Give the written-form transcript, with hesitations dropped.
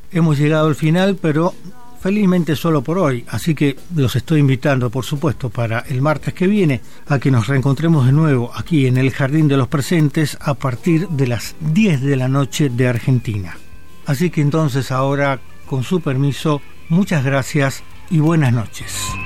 hemos llegado al final, pero felizmente solo por hoy, así que los estoy invitando, por supuesto, para el martes que viene a que nos reencontremos de nuevo aquí en el Jardín de los Presentes a partir de las 10 de la noche de Argentina. Así que entonces ahora, con su permiso, muchas gracias y buenas noches.